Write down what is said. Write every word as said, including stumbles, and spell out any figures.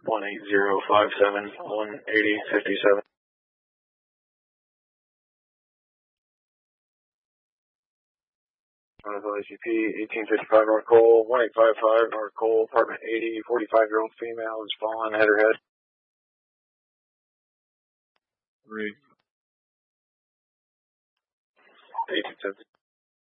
one eight zero five seven one eighty fifty seven. L G P eighteen fifty-five North Cole, one eight five five North Cole, apartment eighty, forty-five year old female is fallen, head or head. Three. eighteen seventy.